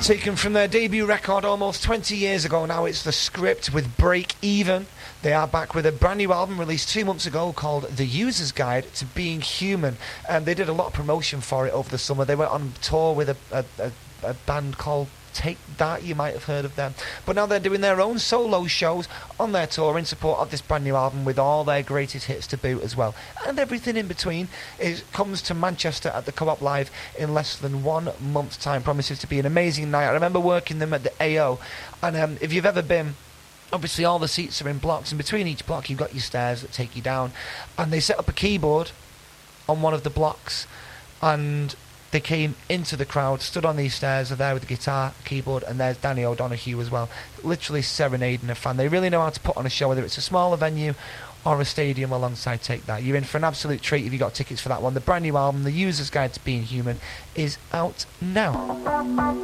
Taken from their debut record almost 20 years ago now, it's The Script with Break Even. They are back with a brand new album released 2 months ago called The User's Guide to Being Human. And they did a lot of promotion for it over the summer. They went on tour with a band called Take That, you might have heard of them. But now they're doing their own solo shows on their tour in support of this brand new album with all their greatest hits to boot as well. And everything in between comes to Manchester at the Co-op Live in less than 1 month's time. Promises to be an amazing night. I remember working them at the AO, and if you've ever been, obviously all the seats are in blocks, and between each block you've got your stairs that take you down, and they set up a keyboard on one of the blocks, and they came into the crowd, stood on these stairs, are there with the guitar, keyboard, and there's Danny O'Donoghue as well, literally serenading a fan. They really know how to put on a show, whether it's a smaller venue or a stadium alongside Take That. You're in for an absolute treat if you got tickets for that one. The brand new album, The User's Guide to Being Human, is out now.